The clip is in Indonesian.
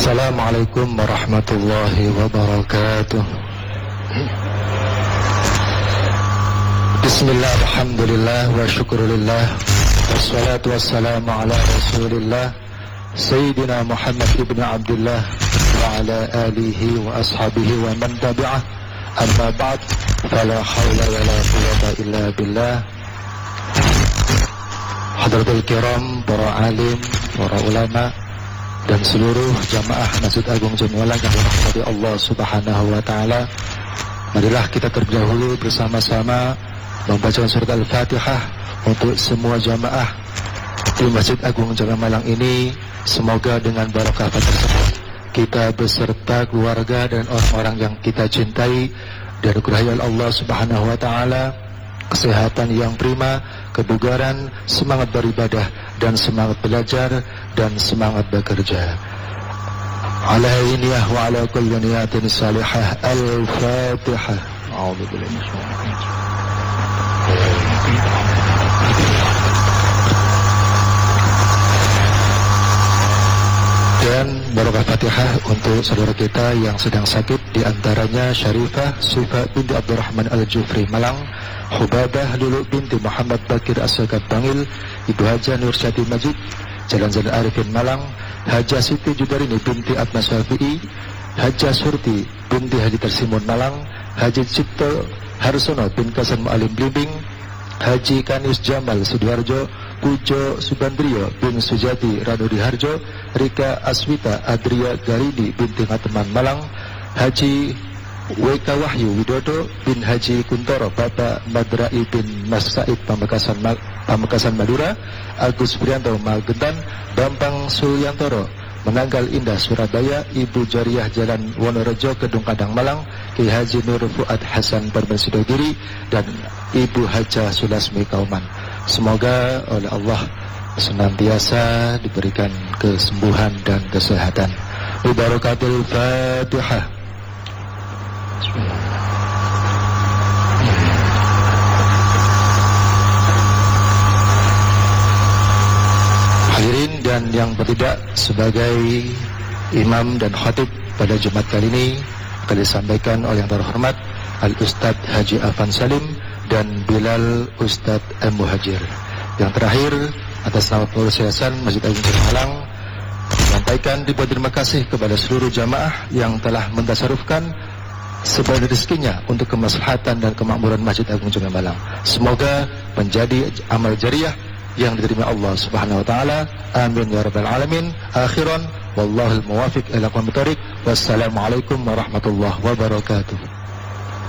Assalamualaikum warahmatullahi wabarakatuh. Bismillah, alhamdulillah, wa syukurillah, wassalatu wassalamu ala rasulillah Sayyidina Muhammad ibn Abdullah wa ala alihi wa ashabihi wa man tabi'ah. Amma ba'd, fala hawla wa la quwwata illa billah. Hadratul kiram, para alim, para ulama, dan seluruh jamaah Masjid Agung Jami'ulang yang dirahmati Allah Subhanahu wa Ta'ala, marilah kita terdahulu bersama-sama membaca surat Al-Fatihah untuk semua jamaah di Masjid Agung Jami'ulang ini. Semoga dengan barakah tersebut kita beserta keluarga dan orang-orang yang kita cintai dianugerahi Allah Subhanahu wa Ta'ala kesehatan yang prima, kebugaran, semangat beribadah, dan semangat belajar, dan semangat bekerja. Ala niyah wa ala kulli niyatin salihah. Al-Fatihah. A'udzubillahi minasyaitonir rajim. Dan barakah Fatihah untuk saudara kita yang sedang sakit, di antaranya Syarifah Sufa binti Abdurrahman Al-Jufri Malang, Hubabah Lulu binti Muhammad Bakir As-Sakab Bangil, Ibu Haja Nursyati Majid Jalan Zainal Arifin Malang, Haja Siti Judarini binti Adna Syafi'i, Haja Surti binti Haji Tersimun Malang, Haji Cipto Harsono bin Kasan Mu'alim Blimbing, Haji Kanis Jamal Sidoarjo, Pujo Subandrio bin Sujati Ranudi Harjo, Rika Aswita Adria Garidi binti Ngateman Malang, Haji W.K. Wahyu Widodo bin Haji Kuntoro Bapak Madrai bin Mas Said Pamekasan Madura, Agus Prianto Magetan, Bambang Suryantoro Menanggal Indah Surabaya, Ibu Jariah Jalan Wonorejo Kedung Kadang Malang, Ki Haji Nur Fuad Hasan Permen Sidogiri, dan Ibu Haja Sulasmi Kauman. Semoga oleh Allah senantiasa diberikan kesembuhan dan kesehatan. Barakatul Fatihah. Hadirin dan yang bertidak, sebagai imam dan khatib pada Jumat kali ini akan disampaikan oleh yang terhormat Al-Ustadz Haji Afan Salim dan Bilal Ustadz M. Muhajir. Yang terakhir, atas nama pengurus yayasan Masjid Agung Malang, menyampaikan ribuan terima kasih kepada seluruh jamaah yang telah mentasarufkan sebagai rezekinya untuk kemaslahatan dan kemakmuran Masjid Agung Malang. Semoga menjadi amal jariah yang diterima Allah Subhanahu wa Ta'ala. Amin ya rabbal alamin. Akhiran, wallahul muwafiq ila aqwamit thoriq. Wassalamualaikum warahmatullahi wabarakatuh.